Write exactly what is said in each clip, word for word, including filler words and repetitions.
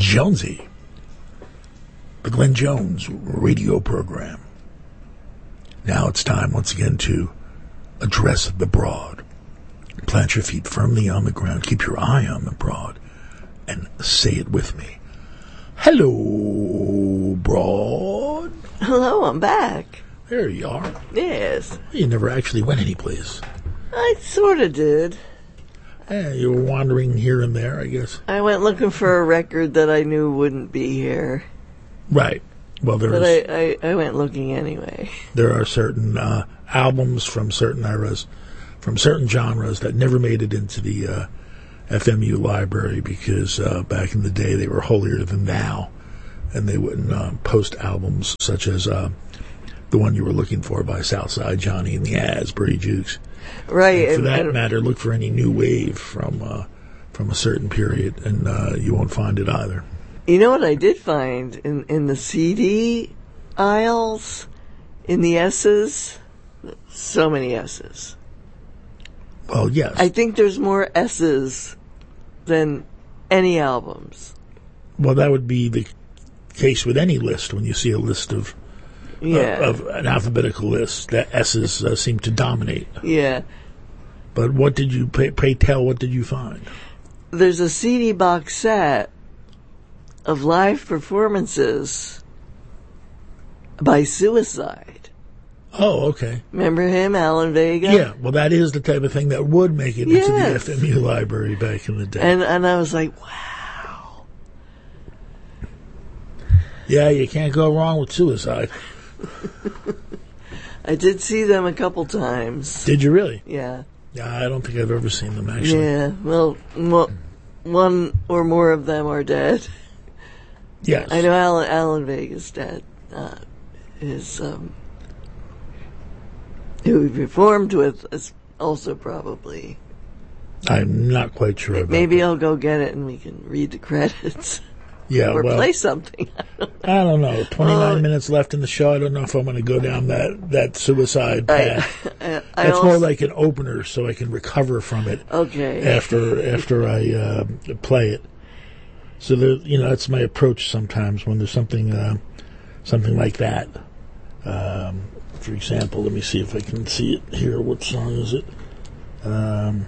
Jonesy, the Glenn Jones radio program. Now it's time once again to address the broad. Plant your feet firmly on the ground. Keep your eye on the broad. And say it with me. Hello, broad. Hello, I'm back. There you are. Yes. You never actually went anyplace. I sort of did. Eh, you were wandering here and there, I guess. I went looking for a record that I knew wouldn't be here. Right. Well, there But is, I, I, I went looking anyway. There are certain uh, albums from certain eras, from certain genres that never made it into the uh, F M U library because uh, back in the day they were holier than thou, and they wouldn't uh, post albums such as uh, the one you were looking for by Southside Johnny and the Asbury Jukes. Right. And for and, that and, matter, look for any new wave from uh, from a certain period, and uh, you won't find it either. You know what I did find in, in the C D aisles, in the S's? So many S's. Well, yes. I think there's more S's than any albums. Well, that would be the case with any list when you see a list of Yeah. uh, of an alphabetical list. That S's uh, seem to dominate. Yeah. But what did you, pray, pray tell, what did you find? There's a C D box set of live performances by Suicide. Oh, okay. Remember him, Alan Vega? Yeah, well, that is the type of thing that would make it Yes. into the F M U library back in the day. And and I was like, wow. Yeah, you can't go wrong with Suicide. I did see them a couple times. Did you really? Yeah. Yeah, I don't think I've ever seen them, actually. Yeah. Well, well, one or more of them are dead. Yes. I know Alan, Alan Vega's dead. Uh, is, um, who he performed with is also probably. I'm not quite sure about Maybe that. I'll go get it and we can read the credits. Yeah, or well, play something. I don't know. twenty-nine Uh, minutes left in the show. I don't know if I'm going to go down that, that Suicide path. I, I, I That's also, more like an opener so I can recover from it. Okay. After after I uh, play it. So there, you know, that's my approach sometimes when there's something uh, something like that. Um, for example, let me see if I can see it here. What song is it? Um,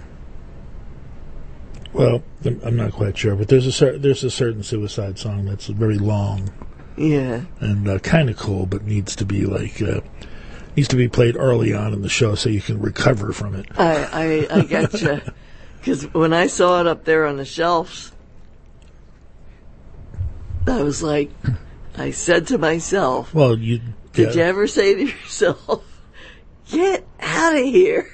well, I'm not quite sure, but there's a cer- there's a certain Suicide song that's very long. Yeah. And uh, kind of cool, but needs to be like uh, needs to be played early on in the show so you can recover from it. I, I, I getcha. Because when I saw it up there on the shelves, I was like, I said to myself, well, you did yeah. you ever say to yourself, get out of here?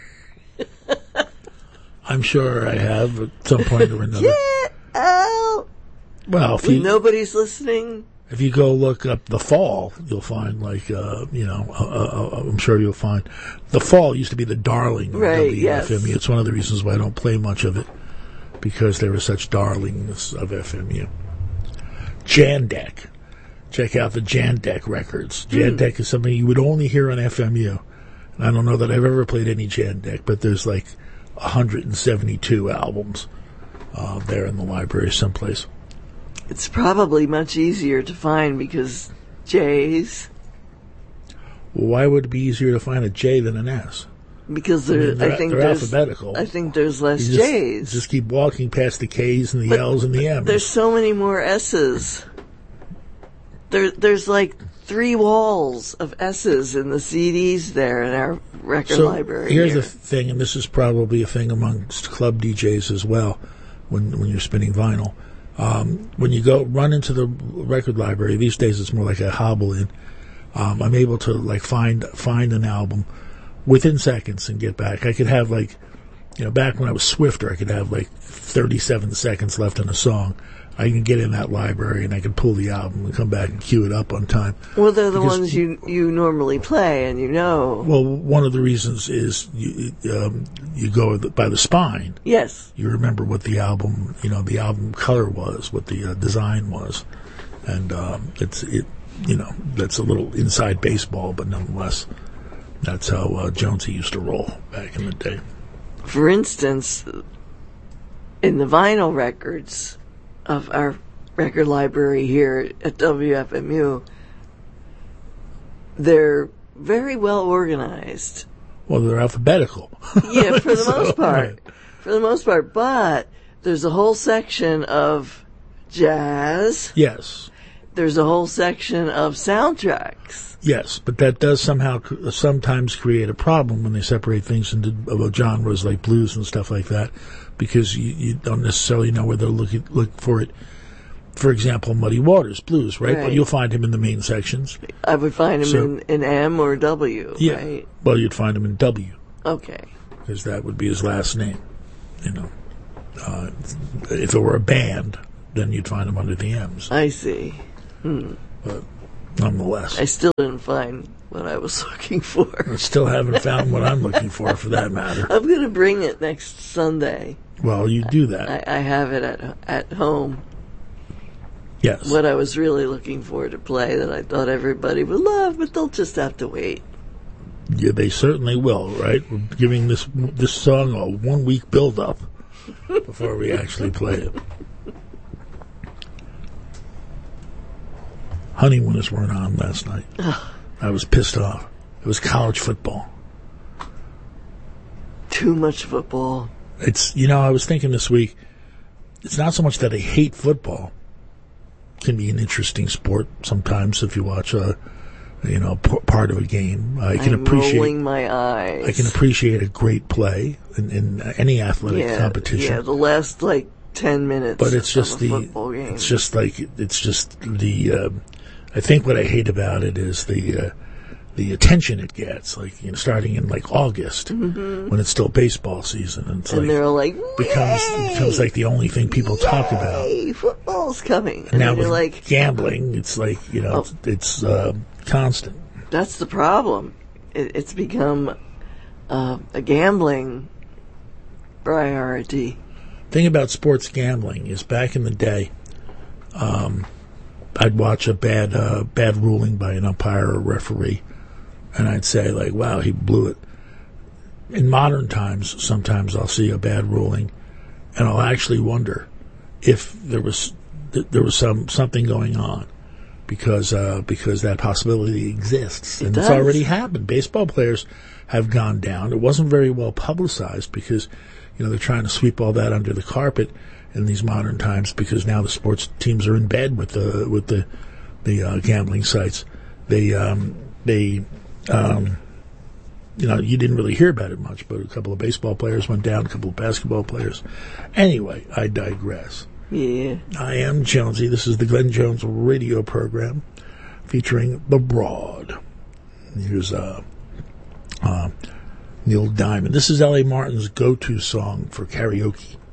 I'm sure I have at some point or another. Get out! Well, if When you nobody's listening. if you go look up The Fall, you'll find like uh, you know uh, uh, I'm sure you'll find The Fall used to be the darling of Right, W F M U. yes. It's one of the reasons why I don't play much of it because they were such darlings of F M U. Jandek. Check out the Jandek records. Jandek mm. is something you would only hear on F M U. And I don't know that I've ever played any Jandek, but there's like one hundred seventy-two albums uh, there in the library someplace. It's probably much easier to find because J's. Why would it be easier to find a J than an S? Because there, I, mean, they're, I think they're there's, alphabetical. I think there's less you just, J's. Just keep walking past the K's and the But L's and the M's. There's so many more S's. There, there's like three walls of S's in the C Ds there in our record so library. Here's here. the thing, and this is probably a thing amongst club D Js as well when when you're spinning vinyl. Um, when you go run into the record library, these days it's more like a hobble in. Um, I'm able to like find find an album within seconds and get back. I could have like, you know, back when I was Swifter, I could have like thirty-seven seconds left in a song. I can get in that library and I can pull the album and come back and cue it up on time. Well, they're the Because ones you you normally play and you know. Well, one of the reasons is you, um, you go by the spine. Yes. You remember what the album, you know, the album color was, what the uh, design was, and um, it's it, you know, that's a little inside baseball, but nonetheless, that's how uh, Jonesy used to roll back in the day. For instance, in the vinyl records of our record library here at W F M U, they're very well organized. Well, they're alphabetical. Yeah, for the So, most part. right. For the most part. But there's a whole section of jazz. Yes. There's a whole section of soundtracks. Yes, but that does somehow sometimes create a problem when they separate things into uh, genres like blues and stuff like that, because you, you don't necessarily know where they're looking look for it. For example, Muddy Waters, blues, right? Right. Well, you'll find him in the main sections. I would find them So- in, in M or W, Yeah. right? Well, you'd find him in W, Okay. because that would be his last name. You know, uh, if it were a band, then you'd find him under the M's. I see. But nonetheless, I still didn't find what I was looking for. I still haven't found what I'm looking for, for that matter. I'm going to bring it next Sunday. Well, you do that. I, I have it at at home. Yes. What I was really looking for to play that I thought everybody would love, but they'll just have to wait. Yeah, they certainly will, right? We're giving this this song a one week build up before we actually play it. Honeymooners weren't on last night. I was pissed off. It was college football. Too much football. It's, you know, I was thinking this week, it's not so much that I hate football. It can be an interesting sport sometimes if you watch a, you know, p- part of a game. I can I'm appreciate. rolling my eyes. I can appreciate a great play in, in any athletic yeah, competition. Yeah, the last like ten minutes. But it's just of a the, football game. it's just like, it's just the, uh, I think what I hate about it is the, uh, the attention it gets, like, you know, starting in like August mm-hmm. when it's still baseball season. And it's and like, they're all like, becomes, Yay! becomes like the only thing people talk about. Yay, football's coming. And And now then with you're like, gambling, it's like, you know, Oh. it's, it's uh, constant. that's the problem. It, it's become uh, a gambling priority. Thing about sports gambling is back in the day, um, I'd watch a bad uh, bad ruling by an umpire or referee, and I'd say, like, wow, he blew it. In modern times, sometimes I'll see a bad ruling, and I'll actually wonder if there was th- there was some something going on, because uh, because that possibility exists, It and does. it's already happened. Baseball players have gone down. It wasn't very well publicized because, you know, they're trying to sweep all that under the carpet in these modern times, because now the sports teams are in bed with the with the the uh, gambling sites. They um, they um, you know, you didn't really hear about it much, but a couple of baseball players went down, a couple of basketball players. Anyway, I digress. Yeah. I am Jonesy. This is the Glenn Jones radio program featuring The Broad. Here's uh, uh, Neil Diamond. This is L A Martin's go-to song for karaoke.